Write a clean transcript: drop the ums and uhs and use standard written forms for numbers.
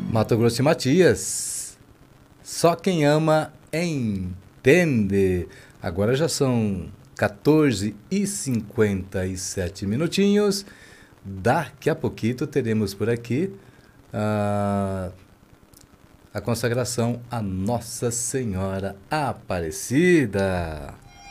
Mato Grosso e Matias. Só quem ama entende. Agora já são 14h57 minutinhos. Daqui a pouquinho teremos por aqui a consagração a Nossa Senhora Aparecida.